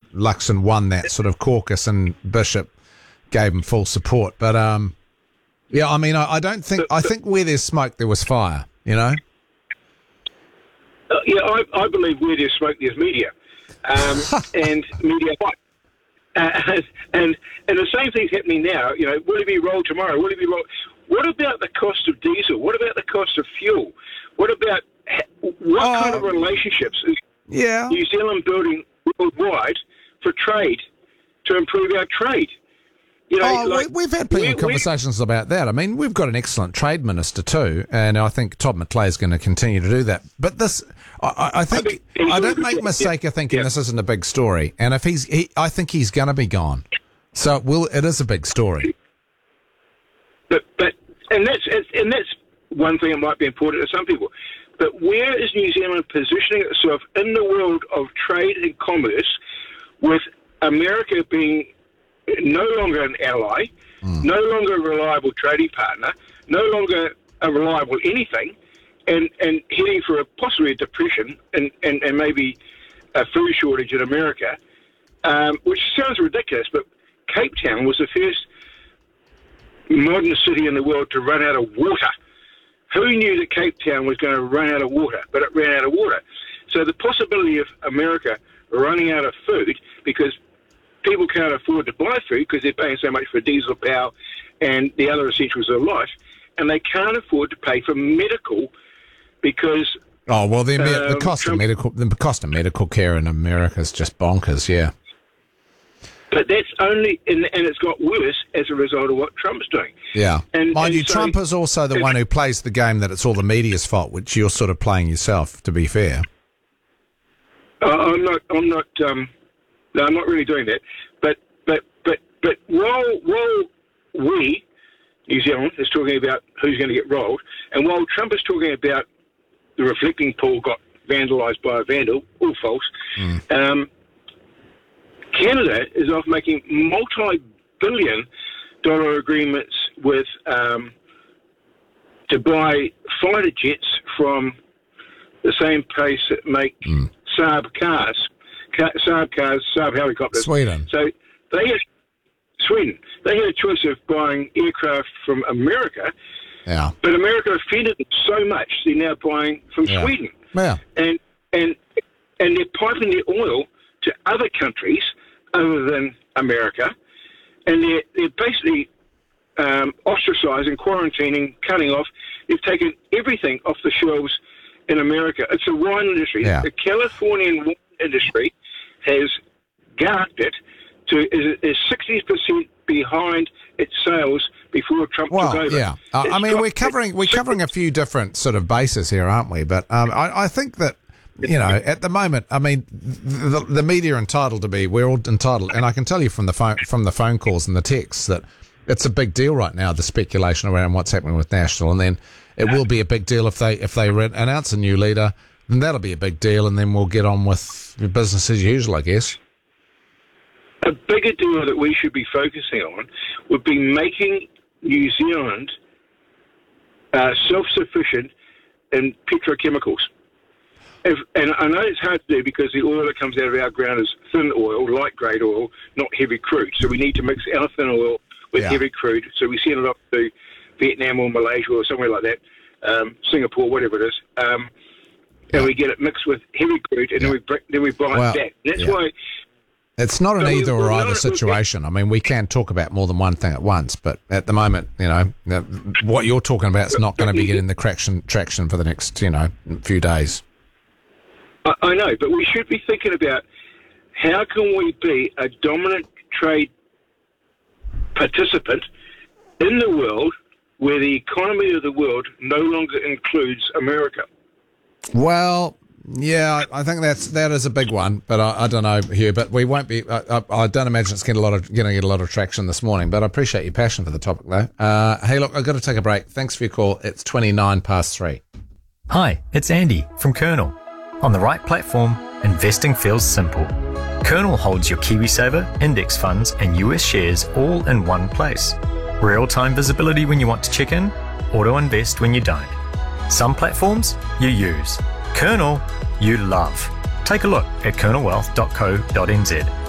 Luxon won that sort of caucus and Bishop gave him full support. But, yeah, I mean, I don't think... I think where there's smoke, there was fire, you know? Yeah, I believe where there's smoke, there's media. And media what? And the same thing's happening now. You know, will it be rolled tomorrow? Will it be rolled? What about the cost of diesel? What about the cost of fuel? What about what kind of relationships is New Zealand building worldwide for trade to improve our trade? You know, we've had plenty of conversations about that. I mean, we've got an excellent trade minister too, and I think Todd McClay is going to continue to do that. But this, I think, I don't make a mistake of thinking this isn't a big story. And if I think he's going to be gone. So it is a big story. But that's one thing that might be important to some people. But where is New Zealand positioning itself in the world of trade and commerce, with America being no longer an ally, no longer a reliable trading partner, no longer a reliable anything, and heading for possibly a depression and maybe a food shortage in America, which sounds ridiculous, but Cape Town was the first modern city in the world to run out of water. Who knew that Cape Town was going to run out of water? But it ran out of water. So the possibility of America running out of food because people can't afford to buy food because they're paying so much for diesel power and the other essentials of life, and they can't afford to pay for medical because... Oh, well, the cost of medical care in America is just bonkers, yeah. But that's only... And it's got worse as a result of what Trump's doing. Yeah. Mind you, Trump is also the one who plays the game that it's all the media's fault, which you're sort of playing yourself, to be fair. I'm not really doing that. But while we, New Zealand, is talking about who's going to get rolled, and while Trump is talking about the reflecting pool got vandalised by a vandal, all false, Canada is off making multi-billion-dollar agreements with to buy fighter jets from the same place that make Saab cars, Saab helicopters. Sweden. So they had a choice of buying aircraft from America, but America offended them so much they're now buying from Sweden. Yeah. And they're piping their oil to other countries other than America, and they're basically ostracizing, quarantining, cutting off. They've taken everything off the shelves in America. It's the wine industry. Yeah. The Californian wine industry has gapped it is 60% behind its sales before Trump took over. Yeah. I mean, we're covering a few different sort of bases here, aren't we? But I think that, you know, at the moment, I mean, the media are entitled to be. We're all entitled, and I can tell you from the phone calls and the texts that it's a big deal right now. The speculation around what's happening with National, and then it will be a big deal if they announce a new leader. Then that'll be a big deal, and then we'll get on with business as usual, I guess. A bigger deal that we should be focusing on would be making New Zealand self-sufficient in petrochemicals. And I know it's hard to do because the oil that comes out of our ground is thin oil, light-grade oil, not heavy crude. So we need to mix our thin oil with heavy crude. So we send it off to Vietnam or Malaysia or somewhere like that, Singapore, whatever it is, and we get it mixed with heavy crude, and then we buy it back. That's why... It's not an either or either situation. I mean, we can talk about more than one thing at once, but at the moment, you know, what you're talking about is not going to be getting the traction for the next, you know, few days. I know, but we should be thinking about how can we be a dominant trade participant in the world where the economy of the world no longer includes America. Well, yeah, I think that is a big one, but I don't know, Hugh. But we won't be. I don't imagine it's going to get a lot of traction this morning. But I appreciate your passion for the topic, though. Hey, look, I've got to take a break. Thanks for your call. It's 3:29. Hi, it's Andy from Kernel. On the right platform, investing feels simple. Kernel holds your KiwiSaver, index funds, and US shares all in one place. Real-time visibility when you want to check in, auto-invest when you don't. Some platforms you use. Kernel, you love. Take a look at kernelwealth.co.nz.